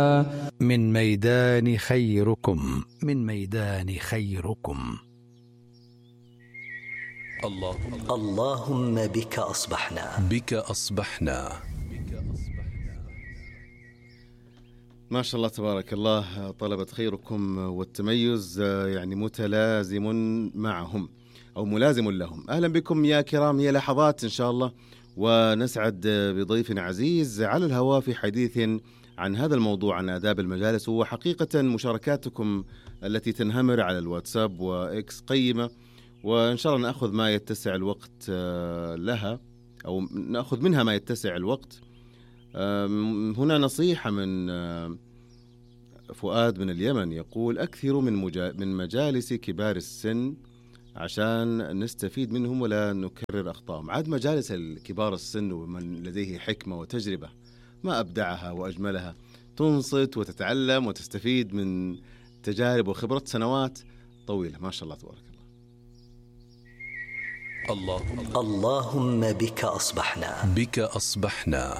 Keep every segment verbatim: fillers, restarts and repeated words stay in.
من ميدان خيركم من ميدان خيركم. الله اللهم بك أصبحنا بك أصبحنا. ما شاء الله تبارك الله. طلبة خيركم والتميز يعني متلازم معهم أو ملازم لهم. أهلا بكم يا كرام. هي لحظات إن شاء الله ونسعد بضيف عزيز على الهواء في حديث عن هذا الموضوع، عن آداب المجالس. وحقيقة مشاركاتكم التي تنهمر على الواتساب وإكس قيمة، وإن شاء الله نأخذ ما يتسع الوقت لها أو نأخذ منها ما يتسع الوقت. هنا نصيحة من فؤاد من اليمن يقول: أكثروا من, مجا... من مجالس كبار السن عشان نستفيد منهم ولا نكرر أخطائهم. عاد مجالس الكبار السن ومن لديه حكمة وتجربة ما أبدعها وأجملها، تنصت وتتعلم وتستفيد من تجارب وخبرة سنوات طويلة. ما شاء الله تبارك الله الله اللهم بك أصبحنا بك أصبحنا.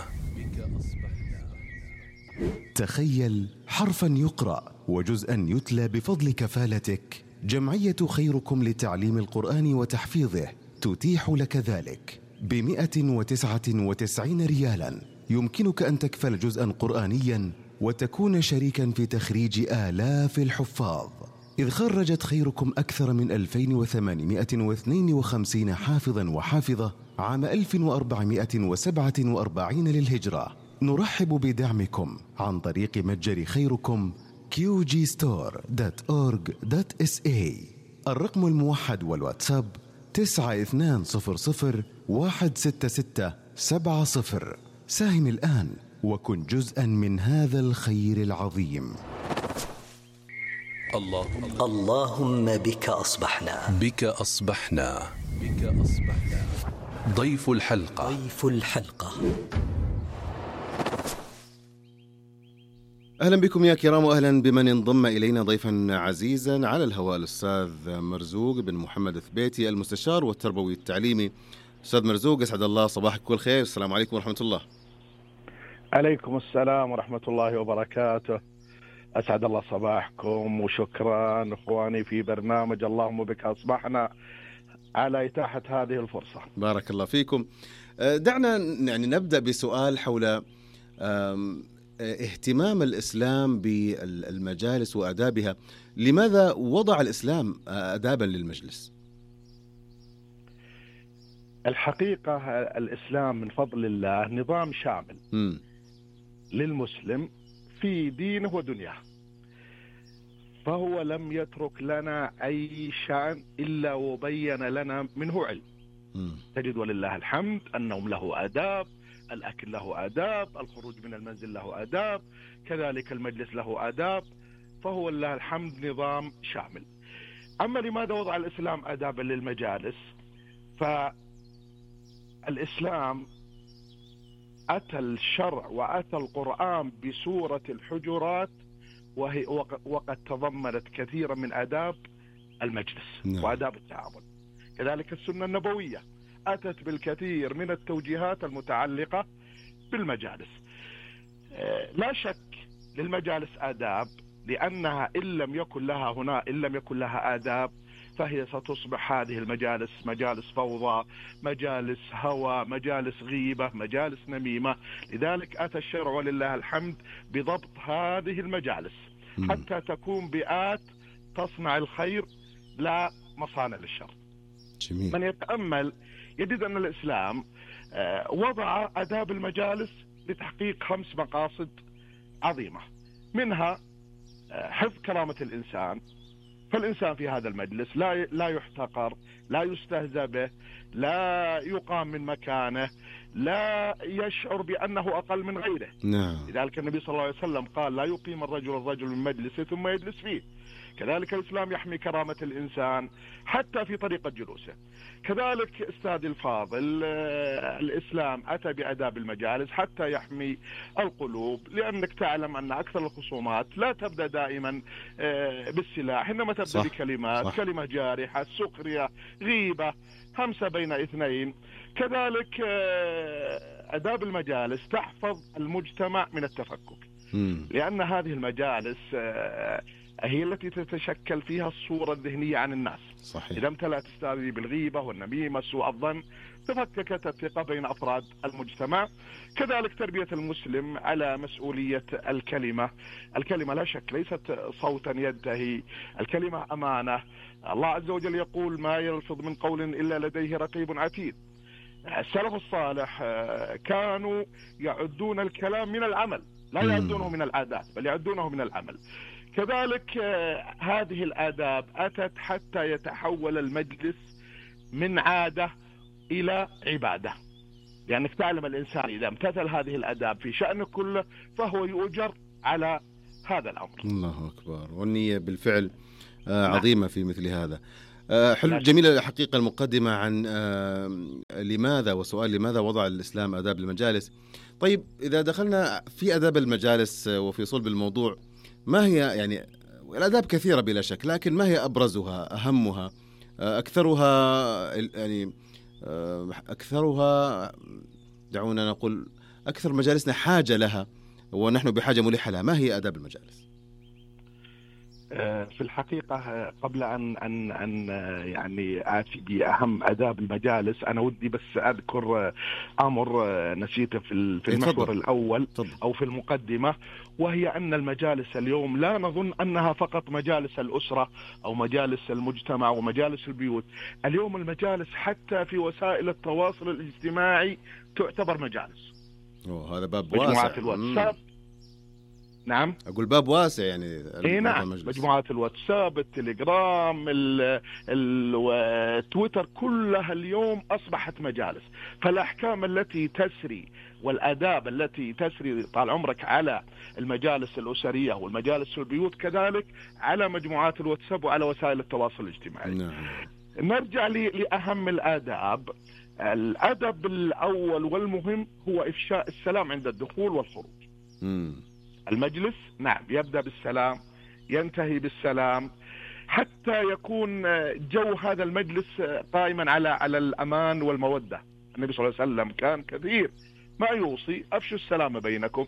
تخيل حرفا يقرأ وجزءا يتلى بفضل كفالتك. جمعية خيركم لتعليم القرآن وتحفيظه تتيح لك ذلك بمئة وتسعة وتسعين ريالا. يمكنك أن تكفل جزءا قرآنيا وتكون شريكا في تخريج آلاف الحفاظ، إذ خرجت خيركم أكثر من ألفين وثمانمئة واثنين وخمسين حافظا وحافظة عام ألف وأربعمئة وسبعة وأربعين للهجرة. نرحب بدعمكم عن طريق متجر خيركم كيو جي ستور دوت أورج دوت إس إيه. الرقم الموحد والواتساب تسعة اثنان صفر صفر واحد ستة ستة سبعة صفر. ساهم الآن وكن جزءا من هذا الخير العظيم. الله اللهم بك أصبحنا بك أصبحنا بك أصبحنا. ضيف الحلقة ضيف الحلقة أهلا بكم يا كرام، وأهلا بمن انضم إلينا ضيفا عزيزا على الهواء، الأستاذ مرزوق بن محمد الثبيتي، المستشار والتربوي التعليمي. أستاذ مرزوق، أسعد الله صباحك كل خير. السلام عليكم ورحمة الله. عليكم السلام ورحمة الله وبركاته. أسعد الله صباحكم، وشكرا إخواني في برنامج اللهم بك أصبحنا على إتاحة هذه الفرصة. بارك الله فيكم. دعنا يعني نبدأ بسؤال حول اهتمام الإسلام بالمجالس وآدابها. لماذا وضع الإسلام آدابا للمجلس؟ الحقيقة الإسلام من فضل الله نظام شامل م. للمسلم في دينه ودنياه، فهو لم يترك لنا أي شأن إلا وبين لنا منه علم. م. تجد ولله الحمد النوم له آداب، الأكل له آداب، الخروج من المنزل له آداب، كذلك المجلس له آداب، فهو لله الحمد نظام شامل. أما لماذا وضع الإسلام آدابا للمجالس؟ فالإسلام أتى الشرع وأتى القرآن بسورة الحجرات، وهي وقد تضمنت كثيرا من آداب المجلس نعم. وآداب التعامل. كذلك السنة النبوية أتت بالكثير من التوجيهات المتعلقة بالمجالس. لا شك للمجالس آداب، لأنها إن لم يكن لها هنا إن لم يكن لها آداب فهي ستصبح هذه المجالس مجالس فوضى، مجالس هوى، مجالس غيبة، مجالس نميمة. لذلك أتى الشرع ولله الحمد بضبط هذه المجالس حتى تكون بيئات تصنع الخير لا مصانع للشر. جميل. من يتأمل يجد أن الإسلام وضع آداب المجالس لتحقيق خمس مقاصد عظيمة، منها حفظ كرامة الإنسان، فالإنسان في هذا المجلس لا لا يحتقر، لا يستهزأ به، لا يقام من مكانه، لا يشعر بأنه أقل من غيره. نعم. لذلك النبي صلى الله عليه وسلم قال: لا يقيم الرجل الرجل من مجلسه ثم يجلس فيه. كذلك الإسلام يحمي كرامة الإنسان حتى في طريقة جلوسه. كذلك أستاذ الفاضل، الإسلام أتى بآداب المجالس حتى يحمي القلوب، لأنك تعلم أن أكثر الخصومات لا تبدأ دائما بالسلاح، إنما تبدأ صح. بكلمات صح. كلمة جارحة، سخرية، غيبة، همسة بين اثنين. كذلك آداب المجالس تحفظ المجتمع من التفكك. مم. لأن هذه المجالس هي التي تتشكل فيها الصورة الذهنية عن الناس. صحيح. إذا امتلأت الساري بالغيبة والنميمة سوء الظن تفككت الثقة بين أفراد المجتمع. كذلك تربية المسلم على مسؤولية الكلمة. الكلمة لا شك ليست صوتا ينتهي، الكلمة أمانة. الله عز وجل يقول ما يلفظ من قول إلا لديه رقيب عتيد. السلف الصالح كانوا يعدون الكلام من العمل، لا يعدونه من العادات بل يعدونه من العمل. كذلك هذه الآداب أتت حتى يتحول المجلس من عادة إلى عبادة، لأنك تعلم الإنسان إذا امتثل هذه الآداب في شأنه كله فهو يؤجر على هذا الأمر. الله أكبر. والنية بالفعل عظيمة في مثل هذا. حلو، جميلة الحقيقة المقدمة عن لماذا وسؤال لماذا وضع الإسلام آداب المجالس. طيب إذا دخلنا في آداب المجالس وفي صلب الموضوع، ما هي يعني الآداب كثيرة بلا شك، لكن ما هي أبرزها أهمها أكثرها يعني أكثرها دعونا نقول أكثر مجالسنا حاجة لها ونحن بحاجة ملحة لها؟ ما هي آداب المجالس؟ في الحقيقة قبل أن أن أن يعني آتي بأهم آداب المجالس، أنا ودي بس أذكر أمر نسيته في في المحور الأول أو في المقدمة، وهي أن المجالس اليوم لا نظن أنها فقط مجالس الأسرة أو مجالس المجتمع ومجالس البيوت. اليوم المجالس حتى في وسائل التواصل الاجتماعي تعتبر مجالس. أوه هذا باب واسع. مجموعات الواتساب. نعم أقول باب واسع يعني. إيه نعم، مجموعات الواتساب، التليجرام، التويتر كلها اليوم أصبحت مجالس. فالأحكام التي تسري والآداب التي تسري طال عمرك على المجالس الأسرية والمجالس البيوت كذلك على مجموعات الواتساب وعلى وسائل التواصل الاجتماعي. نعم. نرجع لأهم الآداب. الأدب الأول والمهم هو إفشاء السلام عند الدخول والخروج. مم. المجلس نعم يبدأ بالسلام ينتهي بالسلام، حتى يكون جو هذا المجلس قائما على على الأمان والمودة. النبي صلى الله عليه وسلم كان كثير ما يوصي أفشوا السلام بينكم.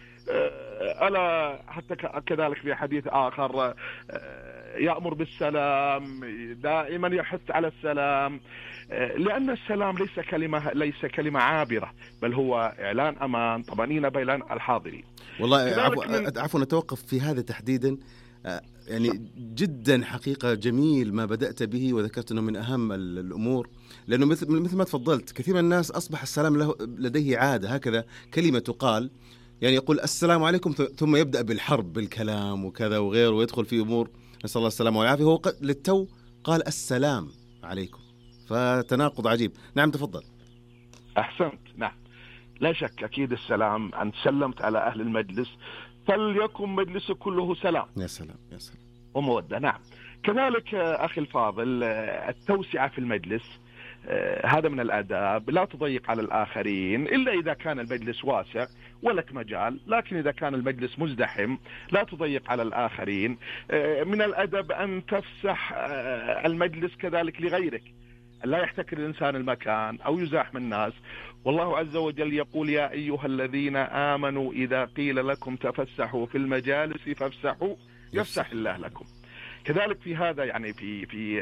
ألا حتى كذلك في حديث آخر يأمر بالسلام، دائما يحث على السلام، لأن السلام ليس كلمة ليس كلمة عابرة، بل هو إعلان أمان طمأنينة بين الحاضرين. والله عفوا نتوقف في هذا تحديدا، يعني جدا حقيقة جميل ما بدأت به وذكرت أنه من أهم الأمور، لأنه مثل مثل ما تفضلت كثير من الناس أصبح السلام له لديه عادة، هكذا كلمة تقال، يعني يقول السلام عليكم ثم يبدأ بالحرب بالكلام وكذا وغيره ويدخل في أمور نسأل الله السلامة والعافية. هو للتو قال السلام عليكم، فتناقض عجيب. نعم تفضل. أحسنت. نعم لا شك أكيد السلام أن سلمت على أهل المجلس فليكن مجلس كله سلام. يا سلام يا سلام ومودة. نعم كذلك أخي الفاضل التوسعة في المجلس هذا من الآداب. لا تضيق على الآخرين إلا إذا كان المجلس واسع ولك مجال، لكن إذا كان المجلس مزدحم لا تضيق على الآخرين. من الأدب أن تفسح المجلس كذلك لغيرك، لا يحتكر الإنسان المكان أو يزاحم الناس. والله عز وجل يقول يا أيها الذين آمنوا إذا قيل لكم تفسحوا في المجالس فافسحوا يفسح الله لكم. كذلك في هذا يعني في في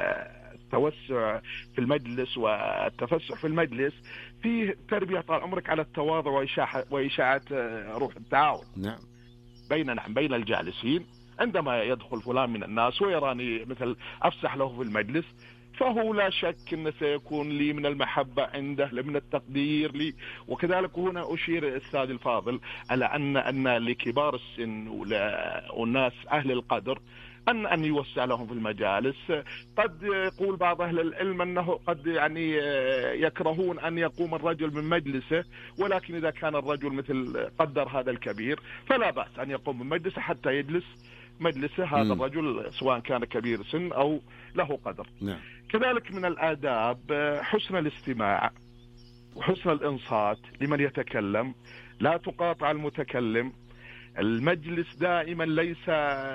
التوسع في المجلس والتفسح في المجلس فيه تربية طال عمرك على التواضع وإشاعة وإشاعة روح التعاون. نعم. بين نعم بين الجالسين. عندما يدخل فلان من الناس ويراني مثل أفسح له في المجلس فهو لا شك أنه سيكون لي من المحبة عنده، من التقدير لي. وكذلك هنا أشير السادة الفاضل على أن أن لكبار السن والناس أهل القدر أن أن يوسع لهم في المجالس. قد يقول بعض أهل العلم أنه قد يعني يكرهون أن يقوم الرجل من مجلسه، ولكن إذا كان الرجل مثل قدر هذا الكبير فلا بأس أن يقوم من مجلسه حتى يجلس مجلسه هذا م. الرجل سواء كان كبير سن أو له قدر. نعم. كذلك من الآداب حسن الاستماع وحسن الإنصات لمن يتكلم، لا تقاطع المتكلم. المجلس دائما ليس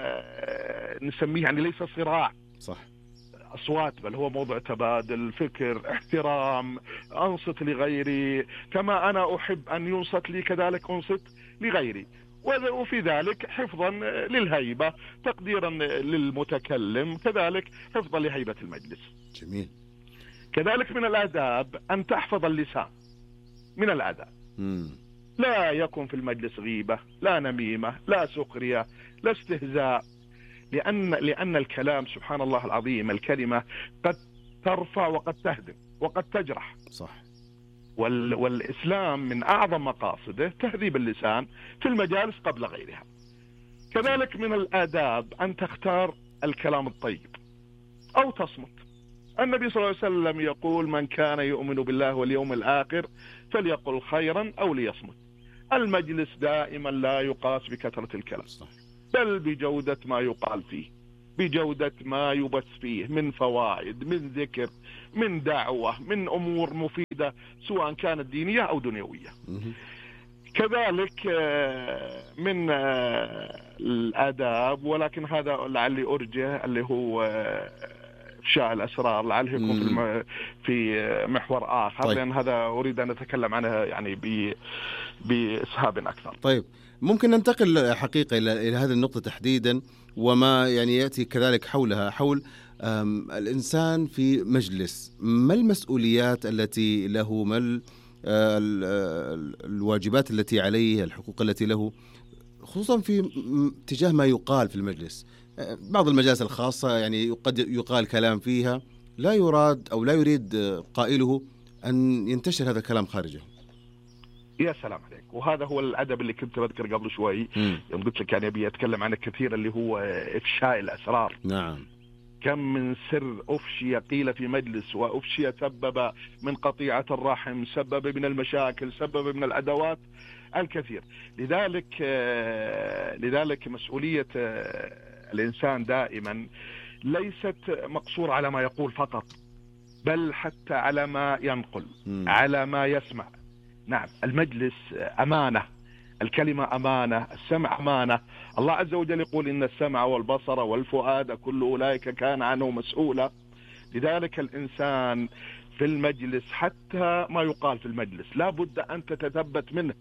نسميه يعني ليس صراع صح أصوات، بل هو موضوع تبادل فكر، احترام، أنصت لغيري كما أنا أحب أن ينصت لي كذلك أنصت لغيري. وفي ذلك حفظا للهيبة، تقديرا للمتكلم، كذلك حفظا لهيبة المجلس. جميل. كذلك من الآداب أن تحفظ اللسان، من الآداب. مم. لا يكن في المجلس غيبة، لا نميمة، لا سخرية، لا استهزاء، لأن لأن الكلام سبحان الله العظيم الكلمة قد ترفع وقد تهدم وقد تجرح. صح. وال والإسلام من أعظم مقاصده تهذيب اللسان في المجالس قبل غيرها. كذلك من الآداب أن تختار الكلام الطيب أو تصمت. النبي صلى الله عليه وسلم يقول: من كان يؤمن بالله واليوم الآخر فليقل خيرا أو ليصمت. المجلس دائما لا يقاس بكثرة الكلام، بل بجودة ما يقال فيه، بجودة ما يبث فيه من فوائد، من ذكر، من دعوة، من أمور مفيدة سواء كانت دينية أو دنيوية. كذلك من الآداب، ولكن هذا لعلي أرجه، اللي هو إفشاء الأسرار، لعله يكون في, الم... في محور آخر. طيب. لأن هذا أريد أن أتكلم عنه يعني ب... بإسهاب أكثر. طيب، ممكن ننتقل حقيقة إلى إلى هذه النقطة تحديدا، وما يعني يأتي كذلك حولها، حول الإنسان في مجلس. ما المسؤوليات التي له، ما الواجبات التي عليه، الحقوق التي له، خصوصا في اتجاه ما يقال في المجلس؟ بعض المجالس الخاصة يعني قد يقال كلام فيها لا يراد أو لا يريد قائله أن ينتشر هذا الكلام خارجه. يا سلام عليك. وهذا هو الأدب اللي كنت بذكر قبل شوي يوم قلت لك يعني أبي أتكلم عنه كثير، اللي هو إفشاء الأسرار. نعم. كم من سر أفشي قيل في مجلس، وأفشي سبب من قطيعة الرحم، سبب من المشاكل، سبب من العداوات الكثير. لذلك لذلك مسؤولية الإنسان دائما ليست مقصور على ما يقول فقط، بل حتى على ما ينقل، م. على ما يسمع. نعم، المجلس أمانة، الكلمة أمانة، السمع أمانة. الله عز وجل يقول: إن السمع والبصر والفؤاد كل أولئك كان عنه مسؤولا. لذلك الإنسان في المجلس حتى ما يقال في المجلس لا بد أن تتثبت منه.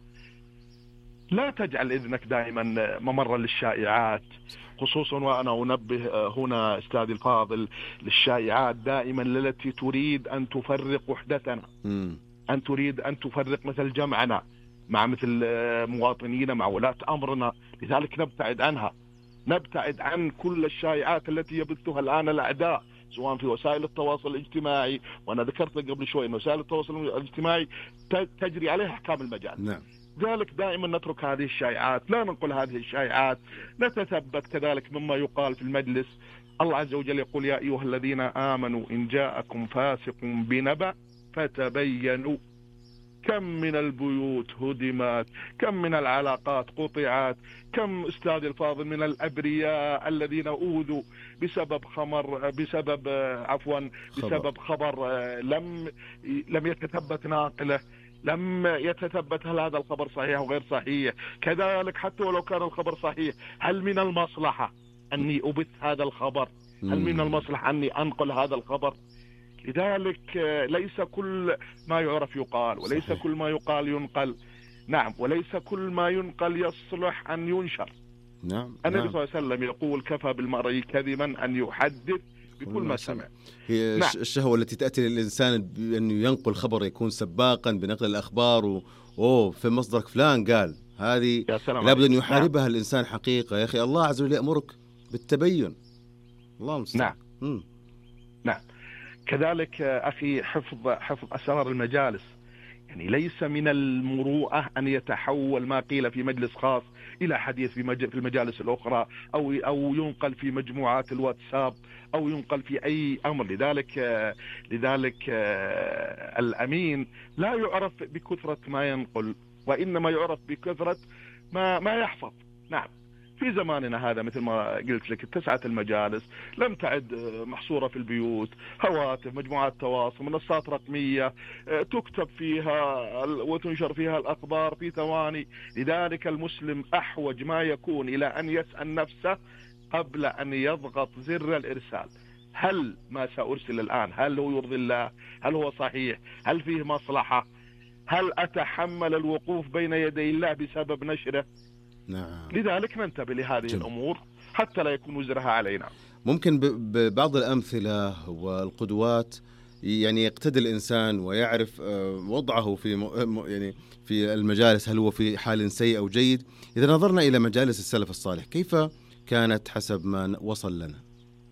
لا تجعل إذنك دائما ممرا للشائعات، خصوصا وأنا أنبه هنا أستاذي الفاضل للشائعات دائما التي تريد أن تفرق وحدتنا، م. أن تريد أن تفرق مثل جمعنا مع مثل مواطنينا، مع ولاة أمرنا. لذلك نبتعد عنها، نبتعد عن كل الشائعات التي يبثها الآن الأعداء، سواء في وسائل التواصل الاجتماعي. وأنا ذكرت قبل شوي أن وسائل التواصل الاجتماعي تجري عليها أحكام المجال. نعم. ذلك دائما نترك هذه الشائعات، لا ننقل هذه الشائعات، نتثبت كذلك مما يقال في المجلس. الله عز وجل يقول: يا أيها الذين آمنوا إن جاءكم فاسق بنبأ فتبينوا. كم من البيوت هدمت، كم من العلاقات قطعت، كم أستاذ الفاضل من الأبرياء الذين أوذوا بسبب خمر، بسبب عفوا بسبب خبر لم لم يتثبت ناقله، لم يتثبت هل هذا الخبر صحيح أو غير صحيح. كذلك حتى ولو كان الخبر صحيح، هل من المصلحة أني أبث هذا الخبر؟ هل من المصلحة أني أنقل هذا الخبر؟ لذلك ليس كل ما يعرف يقال، وليس صحيح. كل ما يقال ينقل. نعم، وليس كل ما ينقل يصلح أن ينشر. نعم. النبي نعم. صلى الله عليه وسلم يقول: كفى بالمرء كذبا أن يحدث بكل ما سمع. هي نعم. الشهوة التي تأتي للإنسان بأنه ينقل خبر، يكون سباقا بنقل الأخبار، و... أوه في مصدرك فلان قال، هذه لابد أن يحاربها. نعم. الإنسان حقيقة يا أخي، الله عز وجل يأمرك بالتبين. الله المستعان. نعم. م. نعم. كذلك أخي حفظ حفظ أسرار المجالس، يعني ليس من المروءة أن يتحول ما قيل في مجلس خاص إلى حديث في في المجالس الأخرى، أو أو ينقل في مجموعات الواتساب، أو ينقل في أي أمر. لذلك لذلك الأمين لا يعرف بكثرة ما ينقل، وإنما يعرف بكثرة ما ما يحفظ. نعم. في زماننا هذا مثل ما قلت لك اتسعت المجالس، لم تعد محصورة في البيوت، هواتف، مجموعات تواصل، منصات رقمية تكتب فيها وتنشر فيها الأخبار في ثواني. لذلك المسلم أحوج ما يكون إلى أن يسأل نفسه قبل أن يضغط زر الإرسال: هل ما سأرسل الآن هل هو يرضي الله؟ هل هو صحيح؟ هل فيه مصلحة؟ هل أتحمل الوقوف بين يدي الله بسبب نشره؟ نعم. لذلك ننتبه لهذه جميل. الأمور حتى لا يكون وزرها علينا. ممكن ببعض الأمثلة والقدوات يعني يقتدي الإنسان ويعرف وضعه في يعني في المجالس، هل هو في حال سيء أو جيد. إذا نظرنا إلى مجالس السلف الصالح كيف كانت حسب ما وصل لنا؟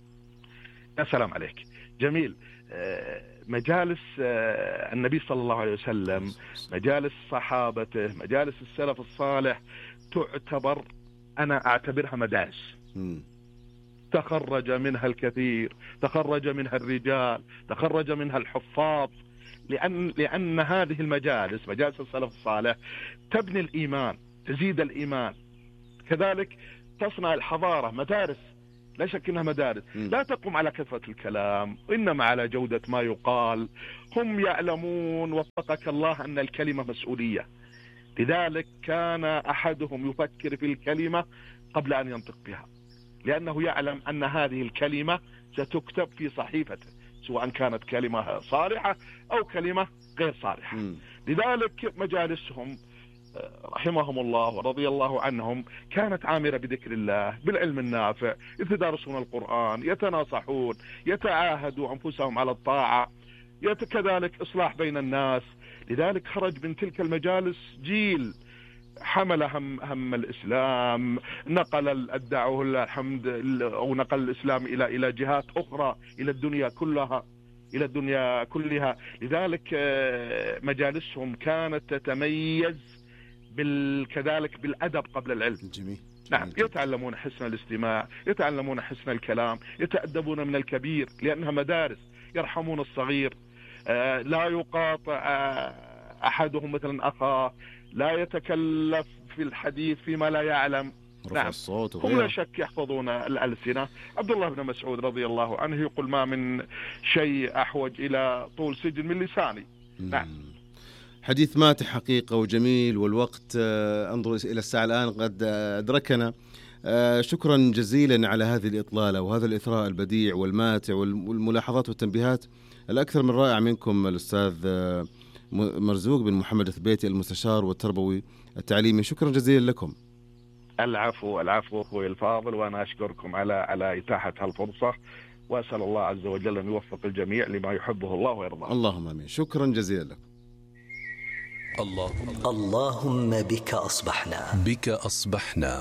يا سلام عليك، جميل. مجالس النبي صلى الله عليه وسلم، مجالس صحابته، مجالس السلف الصالح تعتبر، أنا أعتبرها مدارس م. تخرج منها الكثير، تخرج منها الرجال، تخرج منها الحفاظ، لأن, لأن هذه المجالس مجالس السلف الصالح تبني الإيمان، تزيد الإيمان، كذلك تصنع الحضارة. مدارس لا شك أنها مدارس لا تقوم على كثرة الكلام، إنما على جودة ما يقال. هم يعلمون وفقك الله أن الكلمة مسؤولية، لذلك كان أحدهم يفكر في الكلمة قبل أن ينطق بها، لأنه يعلم أن هذه الكلمة ستكتب في صحيفته، سواء كانت كلمة صالحة أو كلمة غير صالحة. م. لذلك مجالسهم رحمهم الله ورضي الله عنهم كانت عامرة بذكر الله، بالعلم النافع، يتدارسون القرآن، يتناصحون، يتعاهدوا أنفسهم على الطاعة، كذلك إصلاح بين الناس. لذلك خرج من تلك المجالس جيل حمل هم, هم الإسلام، نقل الدعوة الحمد أو نقل الإسلام إلى إلى جهات أخرى، إلى الدنيا كلها إلى الدنيا كلها. لذلك مجالسهم كانت تتميز بال كذلك بالأدب قبل العلم. جميل. نعم، يتعلمون حسن الاستماع، يتعلمون حسن الكلام، يتأدبون من الكبير لأنها مدارس، يرحمون الصغير، لا يقاطع أحدهم مثلا أخاه، لا يتكلف في الحديث فيما لا يعلم. نعم، هم لا شك يحفظون الألسنة. عبد الله بن مسعود رضي الله عنه يقول: ما من شيء أحوج إلى طول سجن من لساني. نعم. حديث ماتح حقيقة وجميل، والوقت انظر إلى الساعة الآن قد أدركنا. شكرا جزيلا على هذه الإطلالة وهذا الإثراء البديع والماتع والملاحظات والتنبيهات الأكثر من رائع منكم الأستاذ مرزوق بن محمد الثبيتي، المستشار والتربوي التعليمي. شكرا جزيلا لكم. العفو العفو أخوي الفاضل، وأنا أشكركم على على إتاحة هالفرصة، وأسأل الله عز وجل أن يوفق الجميع لما يحبه الله ويرضاه. اللهم آمين. شكرا جزيلا لكم. اللهم اللهم بك أصبحنا بك أصبحنا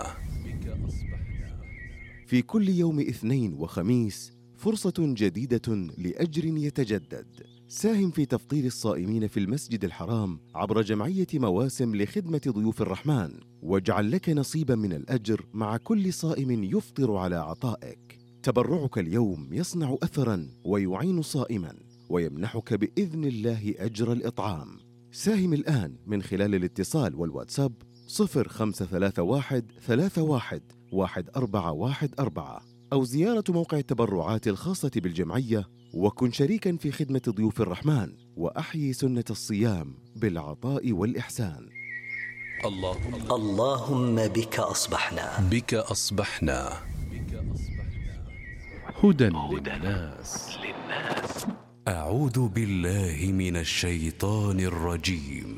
في كل يوم اثنين وخميس فرصة جديدة لأجر يتجدد. ساهم في تفطير الصائمين في المسجد الحرام عبر جمعية مواسم لخدمة ضيوف الرحمن، واجعل لك نصيبا من الأجر مع كل صائم يفطر على عطائك. تبرعك اليوم يصنع أثرا ويعين صائما ويمنحك بإذن الله أجر الإطعام. ساهم الآن من خلال الاتصال والواتساب صفر خمسة ثلاثة واحد ثلاثة واحد واحد أربعة واحد أربعة، أو زيارة موقع التبرعات الخاصة بالجمعية، وكن شريكا في خدمة ضيوف الرحمن وأحيي سنة الصيام بالعطاء والإحسان. اللهم اللهم بك أصبحنا بك أصبحنا هدى للناس. أعوذ بالله من الشيطان الرجيم.